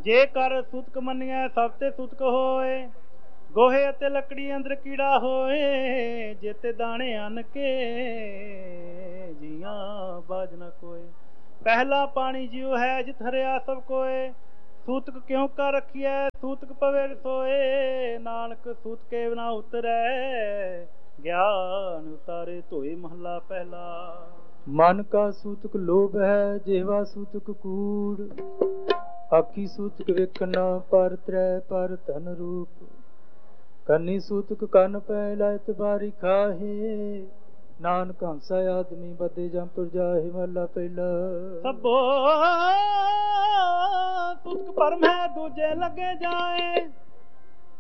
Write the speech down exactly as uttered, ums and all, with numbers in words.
ਜੇ ਕਰ ਸੂਤਕ ਮੰਨਿਆ ਸਭ ਤੇ ਸੂਤਕ ਹੋਏ। ਗੋਹੇ ਅਤੇ ਲੱਕੜੀ ਅੰਦਰ ਕੀੜਾ ਹੋਏ। ਜੇਤੇ ਦਾਣੇ ਅੰਨ ਕੇ ਜੀਆਂ ਬਾਜ ਨਾ ਕੋਏ। ਪਹਿਲਾ ਪਾਣੀ ਜਿਉ ਹੈ ਜਿਤ ਹਰਿਆ ਸਭ ਕੋਏ। ਸੂਤਕ ਕਿਉ ਕਰ ਰਖੀਐ ਸੂਤਕ ਪਵੇ ਰਸੋਏ। ਨਾਨਕ ਸੂਤਕੇ ਨਾ ਉਤਰੈ ਗਿਆਨ ਉਤਾਰੇ ਧੋਏ। ਮਹੱਲਾ ਪਹਿਲਾ। ਮਨ ਕਾ ਸੂਤਕ ਲੋਭ ਹੈ ਜਿਹਵਾ ਸੂਤਕ ਕੂੜ। ਆਖੀ ਸੂਤਕ ਵੇਖਣਾ ਪਰ ਤ੍ਰੈ ਪਰ ਧਨ ਰੂਪ। ਕੰਨੀ ਸੂਤਕ ਕੰਨ ਪੈ ਲਾਇਤ ਬਾਰੀ ਖਾਹੇ। ਨਾਨਕ ਹੰਸਾ ਆਦਮੀ ਬਦੇ ਜੰਪੁਰ ਜਾਹੇ। ਮਹਲਾ ਪਹਿਲਾ। ਸਭੋ ਸੂਤਕ ਭਰਮ ਹੈ ਦੂਜੇ ਲੱਗੇ ਜਾਏ।